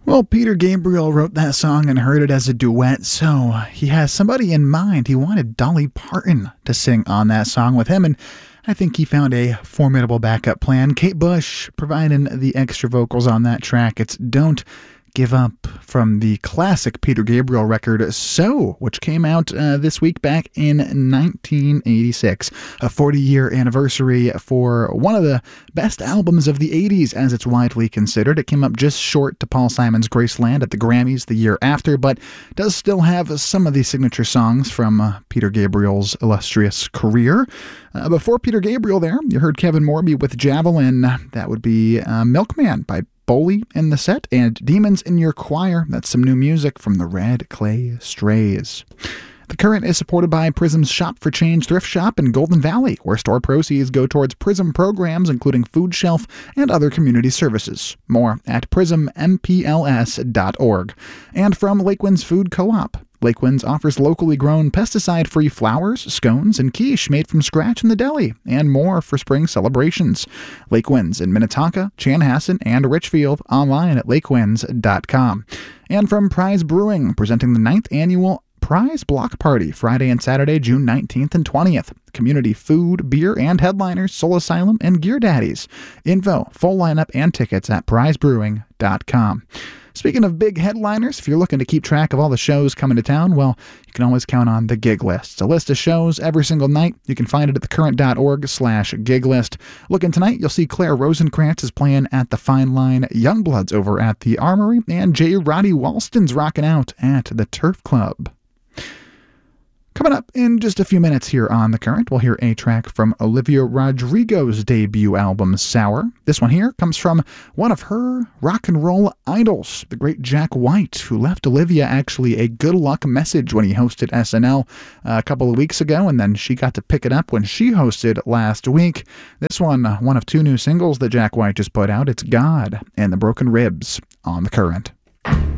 Well, Peter Gabriel wrote that song and heard it as a duet, so he has somebody in mind. He wanted Dolly Parton to sing on that song with him, and I think he found a formidable backup plan. Kate Bush providing the extra vocals on that track. It's Don't Give Up from the classic Peter Gabriel record So, which came out this week back in 1986. A 40-year anniversary for one of the best albums of the 80s, as it's widely considered. It came up just short to Paul Simon's Graceland at the Grammys the year after, but does still have some of the signature songs from Peter Gabriel's illustrious career. Before Peter Gabriel there, you heard Kevin Morby with Javelin. That would be Milkman by Bowie in the set, and Demons in Your Choir. That's some new music from the Red Clay Strays. The Current is supported by Prism's Shop for Change thrift shop in Golden Valley, where store proceeds go towards Prism programs including Food Shelf and other community services. More at prismmpls.org. And from Lakewinds Food Co-op. Lakewinds offers locally grown pesticide-free flours, scones, and quiche made from scratch in the deli, and more for spring celebrations. Lakewinds in Minnetonka, Chanhassen, and Richfield, online at lakewinds.com. And from Prize Brewing, presenting the 9th annual Prize Block Party, Friday and Saturday, June 19th and 20th. Community food, beer, and headliners, Soul Asylum, and Gear Daddies. Info, full lineup, and tickets at prizebrewing.com. Speaking of big headliners, if you're looking to keep track of all the shows coming to town, well, you can always count on the gig list. It's a list of shows every single night. You can find it at thecurrent.org/gig list. Looking tonight, you'll see Claire Rosenkrantz is playing at the Fine Line, Youngbloods over at the Armory, and J. Roddy Walston's rocking out at the Turf Club. Coming up in just a few minutes here on The Current, we'll hear a track from Olivia Rodrigo's debut album, Sour. This one here comes from one of her rock and roll idols, the great Jack White, who left Olivia actually a good luck message when he hosted SNL a couple of weeks ago, and then she got to pick it up when she hosted last week. This one of two new singles that Jack White just put out. It's God and the Broken Ribs on The Current.